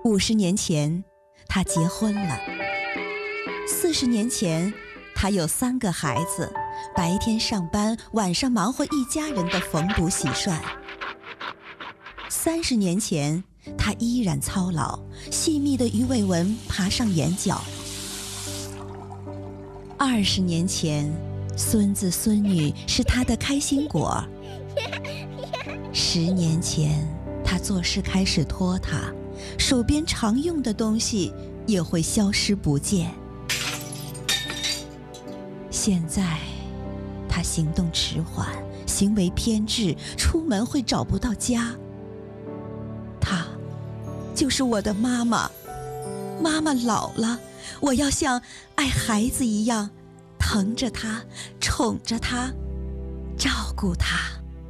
50年前，他结婚了。40年前，他有3个孩子，白天上班，晚上忙活一家人的缝补洗涮。30年前，他依然操劳，细密的鱼尾纹爬上眼角。20年前，孙子孙女是他的开心果。10年前，他做事开始拖沓，手边常用的东西也会消失不见。现在，他行动迟缓，行为偏执，出门会找不到家。她就是我的妈妈。妈妈老了，我要像爱孩子一样疼着她，宠着她，照顾她。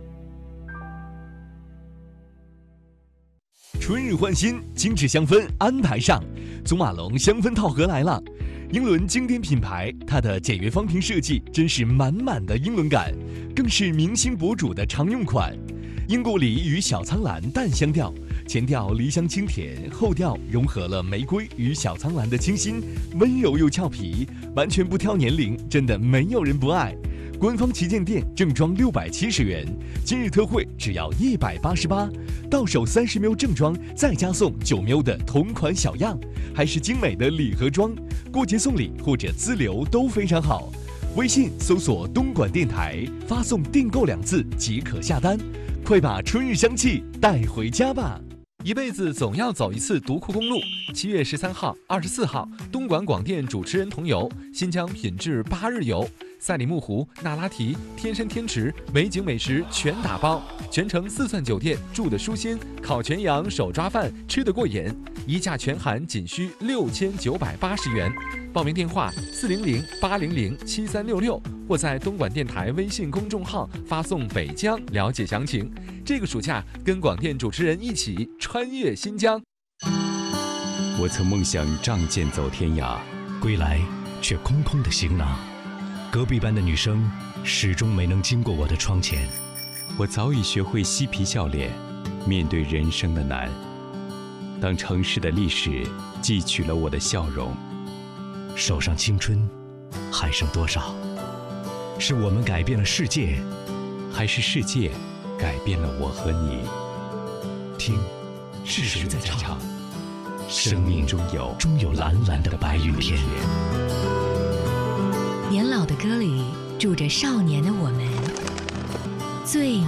春日换新，精致香氛安排上，祖马龙香氛套盒来了。英伦经典品牌，它的简约方瓶设计真是满满的英伦感，更是明星博主的常用款。英古梨与小苍兰淡香调，前调梨香清甜，后调融合了玫瑰与小苍兰的清新，温柔又俏皮，完全不挑年龄，真的没有人不爱。官方旗舰店正装670元，今日特惠只要188，到手30ml正装，再加送9ml的同款小样，还是精美的礼盒装，过节送礼或者资留都非常好。微信搜索东莞电台，发送订购2字即可下单，快把春日香气带回家吧。 一辈子总要走一次独库公路。7月13号、24号，东莞广电主持人同游新疆品质8日游，赛里木湖、那拉提、天山天池，美景美食全打包，全程4钻酒店，住得舒心，烤全羊、手抓饭吃得过瘾，一价全含仅需6980元。报名电话400-800-7366，或在东莞电台微信公众号发送北疆了解详情。这个暑假跟广电主持人一起穿越新疆。 我曾梦想仗剑走天涯， 归来却空空的行囊。隔壁班的女生始终没能经过我的窗前。 我早已学会嬉皮笑脸，面对人生的难。当城市的历史汲取了我的笑容， 手上青春还剩多少？是我们改变了世界， 还是世界改变了我和你？ 听，是谁在唱？生命中有蓝蓝的白云天。 年老的歌里住着少年的我们，最